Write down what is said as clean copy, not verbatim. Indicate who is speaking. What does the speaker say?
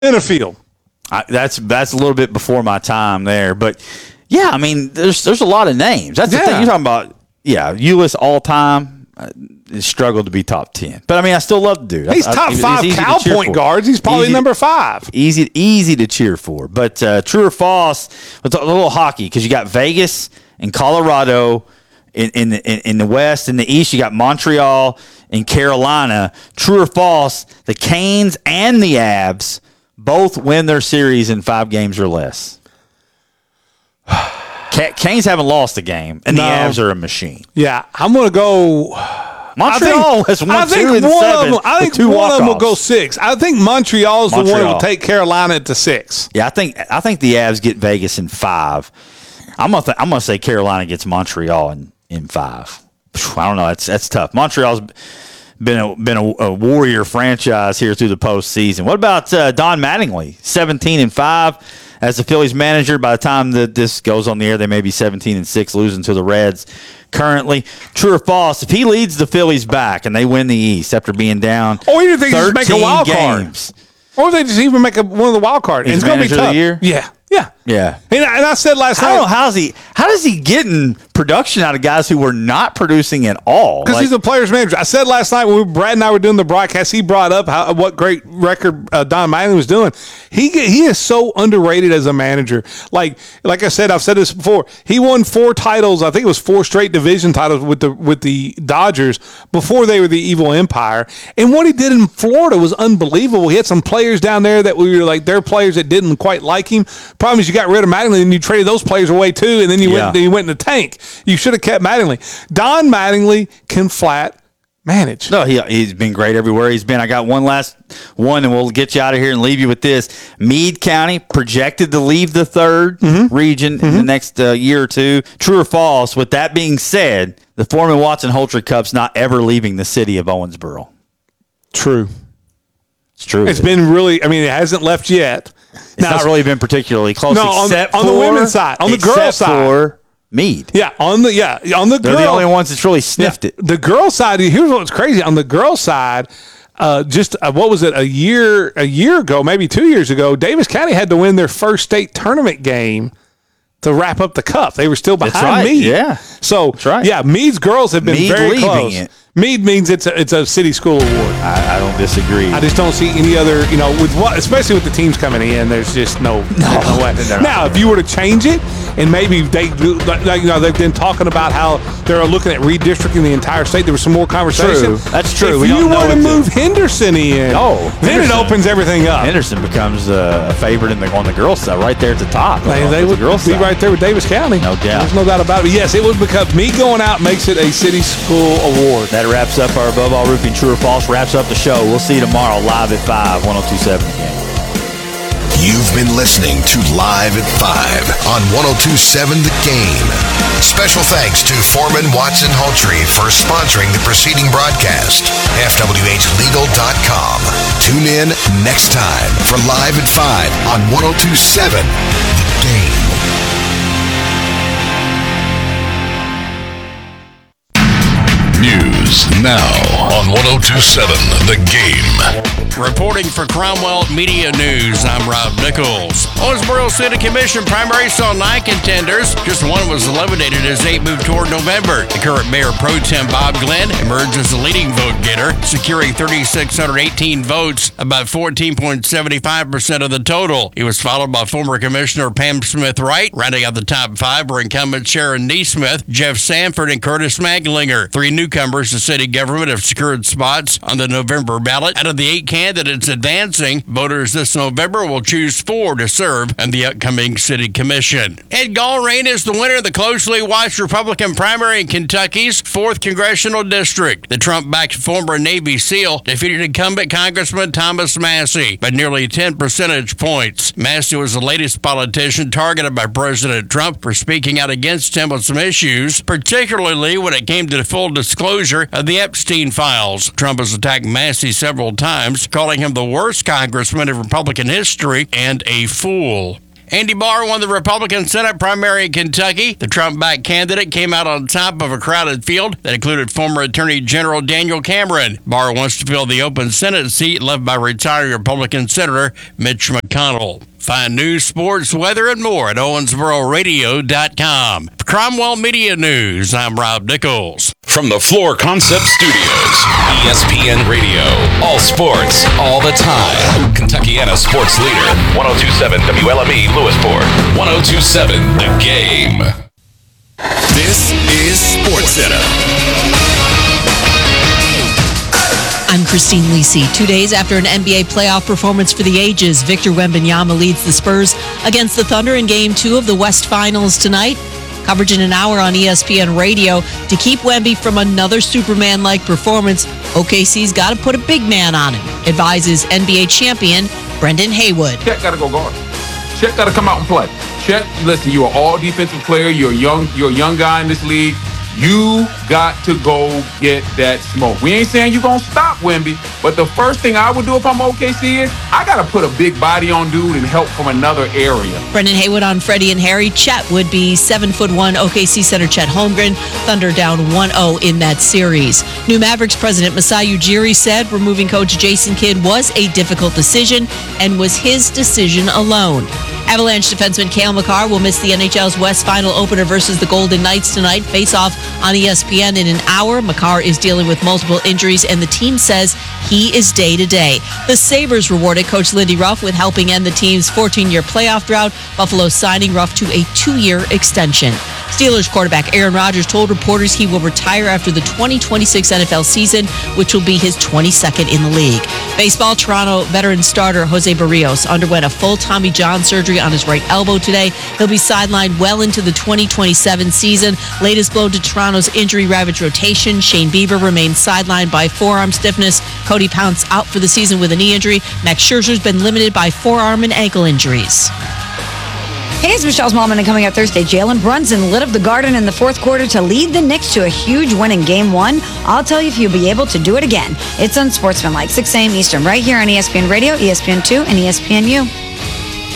Speaker 1: Center field.
Speaker 2: That's a little bit before my time there, but yeah, I mean, there's a lot of names. That's the thing you're talking about. Yeah, Ulis all time struggled to be top 10, but I mean, I still love the dude.
Speaker 1: He's top 5 Cal point guards. He's probably number 5.
Speaker 2: Easy to cheer for. But true or false? With a little hockey, because you got Vegas and Colorado in the West. In the East, you got Montreal and Carolina. True or false? The Canes and the Avs both win their series in 5 games or less. Canes haven't lost a game, and the Avs are a machine.
Speaker 1: Yeah, I'm going to go.
Speaker 2: Montreal has won 2 in 7.
Speaker 1: I think one of them will go 6. I think Montreal's the one that will take Carolina to 6.
Speaker 2: Yeah, I think the Avs get Vegas in 5. I'm gonna say Carolina gets Montreal in 5. I don't know. That's tough. Montreal's been a warrior franchise here through the postseason. What about Don Mattingly? 17-5 as the Phillies manager. By the time that this goes on the air, they may be 17-6, losing to the Reds currently. True or false? If he leads the Phillies back and they win the East after being down,
Speaker 1: or even if they just make a wild
Speaker 2: games,
Speaker 1: card, or if they just even make one of the wild cards, it's going to be tough.
Speaker 2: Of the year?
Speaker 1: Yeah. And I said last night,
Speaker 2: I don't know how does he getting production out of guys who were not producing at all?
Speaker 1: Because he's a player's manager. I said last night when Brad and I were doing the broadcast, he brought up what great record Don Mattingly was doing. He is so underrated as a manager. Like I said, I've said this before. He won 4 titles. I think it was 4 straight division titles with the Dodgers before they were the evil empire. And what he did in Florida was unbelievable. He had some players down there that we were like, they're players that didn't quite like him. Problem is, you got rid of Mattingly and you traded those players away too, and then you went in the tank. You should have kept Mattingly. Don Mattingly can flat manage.
Speaker 2: No, he's been great everywhere he's been. I got one last one, and we'll get you out of here and leave you with this. Meade County projected to leave the 3rd region in the next year or 2. True or false? With that being said, the Foreman Watson Holtry Cup's not ever leaving the city of Owensboro.
Speaker 1: True.
Speaker 2: It's true.
Speaker 1: It's been really, I mean, it hasn't left yet.
Speaker 2: It's not really been particularly close.
Speaker 1: No,
Speaker 2: except
Speaker 1: on the women's side, on the girls' side.
Speaker 2: For Meade.
Speaker 1: On the
Speaker 2: They're the only ones that's really sniffed it.
Speaker 1: The girls' side, here's what's crazy. On the girls' side, what was it, a year ago, maybe 2 years ago, Davis County had to win their first state tournament game to wrap up the cup. They were still behind Meade.
Speaker 2: Yeah.
Speaker 1: So, Meade's girls have been very close. It. Meade means it's a city school award.
Speaker 2: I don't disagree.
Speaker 1: I just don't see any other, especially with the teams coming in, there's just no way. Now, if you were to change it, and maybe they've been talking about how they're looking at redistricting the entire state. There was some more conversation.
Speaker 2: True. That's true.
Speaker 1: If you were to move Henderson in, then it opens everything up.
Speaker 2: Henderson becomes a favorite on the girls' side, right there at the top.
Speaker 1: They would be right there with Davis County.
Speaker 2: No doubt.
Speaker 1: There's no doubt about it. But yes, it would become me going out makes it a city school award.
Speaker 2: That wraps up our Above All Roofing True or False. Wraps up the show. We'll see you tomorrow live at 5, 1027 again.
Speaker 3: You've been listening to Live at 5 on 1027 The Game. Special thanks to Foreman Watson Holtry for sponsoring the preceding broadcast. FWHlegal.com. Tune in next time for Live at 5 on 1027 The Game. News now on 1027 The Game.
Speaker 4: Reporting for Cromwell Media News, I'm Rob Nichols. Owensboro City Commission primary saw 9 contenders. Just one was eliminated as 8 moved toward November. The current Mayor Pro Tem Bob Glenn emerged as the leading vote getter, securing 3,618 votes, about 14.75% of the total. He was followed by former Commissioner Pam Smith-Wright. Rounding out the top 5 were incumbents Sharon Neesmith, Jeff Sanford, and Curtis Maglinger. 3 newcomers to city government have secured spots on the November ballot. Out of the 8 candidates advancing, voters this November will choose 4 to serve on the upcoming city commission. Ed Gallrain is the winner of the closely watched Republican primary in Kentucky's 4th congressional district. The Trump-backed former Navy SEAL defeated incumbent Congressman Thomas Massey by nearly 10 percentage points. Massey was the latest politician targeted by President Trump for speaking out against him on some issues, particularly when it came to the full disclosure of the Epstein files. Trump has attacked Massey several times, calling him the worst congressman in Republican history and a fool. Andy Barr won the Republican Senate primary in Kentucky. The Trump-backed candidate came out on top of a crowded field that included former Attorney General Daniel Cameron. Barr wants to fill the open Senate seat left by retiring Republican Senator Mitch McConnell. Find news, sports, weather, and more at OwensboroRadio.com. For Cromwell Media News, I'm Rob Nichols.
Speaker 5: From the Floor Concept Studios, ESPN Radio. All sports, all the time. Kentuckiana sports leader. 102.7 WLME Lewisport. 102.7 The Game. This is SportsCenter.
Speaker 6: I'm Christine Lisi. 2 days after an NBA playoff performance for the ages, Victor Wembanyama leads the Spurs against the Thunder in Game 2 of the West Finals tonight. Coverage in an hour on ESPN Radio. To keep Wemby from another Superman-like performance, OKC's got to put a big man on him, advises NBA champion Brendan Haywood.
Speaker 7: Chet got to go guard. Chet got to come out and play. Chet, listen, you're an all-defensive player. You're a young guy in this league. You got to go get that smoke. We ain't saying you're going to stop Wemby, but the first thing I would do if I'm OKC is I got to put a big body on dude and help from another area.
Speaker 6: Brendan Haywood on Freddie and Harry. Chet would be 7'1" OKC center Chet Holmgren. Thunder down 1-0 in that series. New Mavericks president Masai Ujiri said removing coach Jason Kidd was a difficult decision and was his decision alone. Avalanche defenseman Cale Makar will miss the NHL's West Final opener versus the Golden Knights tonight. Face-off on ESPN in an hour. Makar is dealing with multiple injuries, and the team says he is day-to-day. The Sabres rewarded Coach Lindy Ruff with helping end the team's 14-year playoff drought. Buffalo signing Ruff to a 2-year extension. Steelers quarterback Aaron Rodgers told reporters he will retire after the 2026 NFL season, which will be his 22nd in the league. Baseball, Toronto veteran starter Jose Barrios underwent a full Tommy John surgery on his right elbow today. He'll be sidelined well into the 2027 season. Latest blow to Toronto's injury-ravaged rotation. Shane Bieber remains sidelined by forearm stiffness. Cody Pounce out for the season with a knee injury. Max Scherzer's been limited by forearm and ankle injuries.
Speaker 8: Hey, it's Michelle Smallman, and coming up Thursday, Jalen Brunson lit up the Garden in the fourth quarter to lead the Knicks to a huge win in Game 1. I'll tell you if you'll be able to do it again. It's Unsportsmanlike, 6 a.m. Eastern, right here on ESPN Radio, ESPN2, and ESPNU.